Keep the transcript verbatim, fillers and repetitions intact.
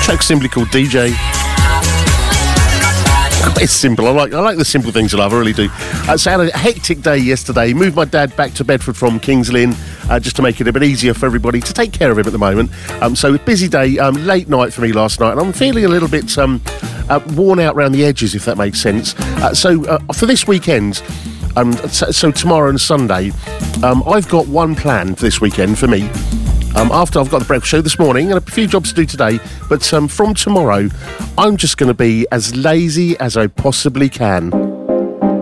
Track simply called D J. It's simple. I like I like the simple things in life. I really do. Uh, so I had a hectic day yesterday. Moved my dad back to Bedford from Kings Lynn uh, just to make it a bit easier for everybody to take care of him at the moment. Um, so a busy day, um, late night for me last night, and I'm feeling a little bit um, uh, worn out around the edges, if that makes sense. Uh, so uh, for this weekend, um, so, so tomorrow and Sunday, um, I've got one plan for this weekend for me. Um, after I've got the breakfast show this morning and a few jobs to do today, but um, from tomorrow, I'm just going to be as lazy as I possibly can.